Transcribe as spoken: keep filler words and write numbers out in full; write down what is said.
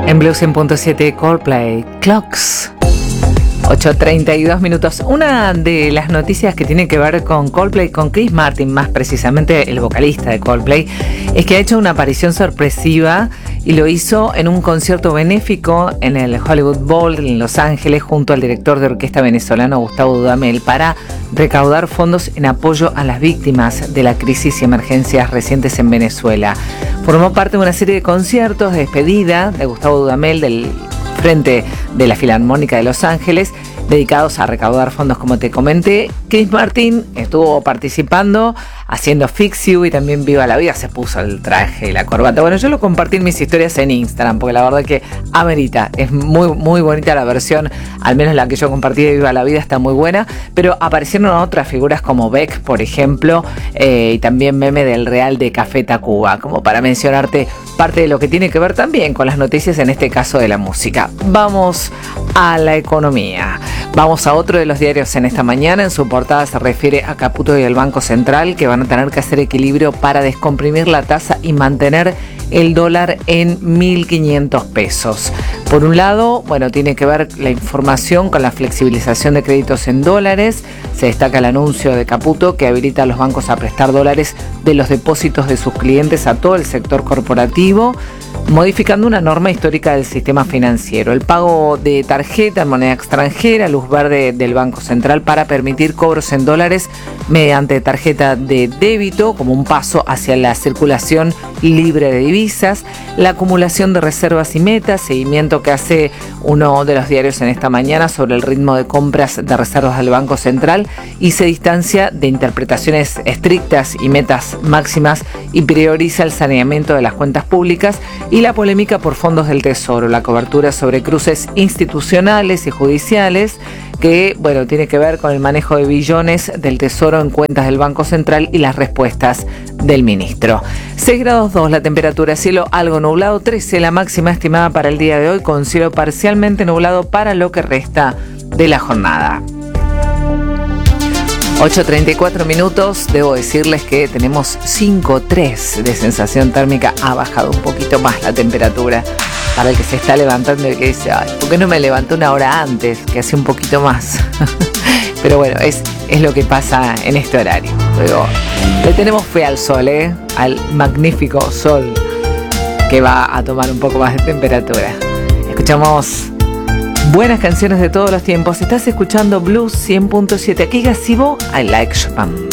En Blue cien punto siete Coldplay, Clocks. ocho treinta y dos minutos. Una de las noticias que tiene que ver con Coldplay, con Chris Martin, más precisamente el vocalista de Coldplay, es que ha hecho una aparición sorpresiva y lo hizo en un concierto benéfico en el Hollywood Bowl en Los Ángeles junto al director de orquesta venezolano Gustavo Dudamel para recaudar fondos en apoyo a las víctimas de la crisis y emergencias recientes en Venezuela. Formó parte de una serie de conciertos de despedida de Gustavo Dudamel del frente de la Filarmónica de Los Ángeles, dedicados a recaudar fondos, como te comenté. Chris Martin estuvo participando, haciendo Fix You y también Viva la Vida, se puso el traje y la corbata. Bueno, yo lo compartí en mis historias en Instagram, porque la verdad que amerita, es muy, muy bonita la versión, al menos la que yo compartí de Viva la Vida está muy buena, pero aparecieron otras figuras como Beck, por ejemplo, eh, y también meme del Real de Café Tacuba, como para mencionarte parte de lo que tiene que ver también con las noticias, en este caso de la música. Vamos a la economía. Vamos a otro de los diarios en esta mañana. En su portada se refiere a Caputo y el Banco Central, que van a tener que hacer equilibrio para descomprimir la tasa y mantener el dólar en mil quinientos pesos. Por un lado, bueno, tiene que ver la información con la flexibilización de créditos en dólares. Se destaca el anuncio de Caputo que habilita a los bancos a prestar dólares de los depósitos de sus clientes a todo el sector corporativo, modificando una norma histórica del sistema financiero. El pago de tarjeta en moneda extranjera, luz verde del Banco Central para permitir cobros en dólares mediante tarjeta de débito, como un paso hacia la circulación libre de divisas, la acumulación de reservas y metas, seguimiento que hace uno de los diarios en esta mañana sobre el ritmo de compras de reservas del Banco Central, y se distancia de interpretaciones estrictas y metas máximas y prioriza el saneamiento de las cuentas públicas, y la polémica por fondos del Tesoro, la cobertura sobre cruces institucionales y judiciales que, bueno, tiene que ver con el manejo de billones del Tesoro en cuentas del Banco Central y las respuestas del ministro. seis grados dos la temperatura, cielo algo nublado, trece la máxima estimada para el día de hoy, con cielo parcialmente nublado para lo que resta de la jornada. ocho treinta y cuatro minutos, debo decirles que tenemos cinco tres de sensación térmica, ha bajado un poquito más la temperatura para el que se está levantando y que dice, ay, ¿por qué no me levanté una hora antes? Que hace un poquito más. Pero bueno, es, es lo que pasa en este horario. Luego, le tenemos fe al sol, ¿eh? Al magnífico sol que va a tomar un poco más de temperatura. Escuchamos buenas canciones de todos los tiempos. Estás escuchando Blues cien punto siete. Aquí Gasivo, I Like Chopin.